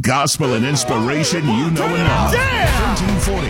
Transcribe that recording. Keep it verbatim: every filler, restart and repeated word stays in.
Gospel and inspiration you know and love. thirteen forty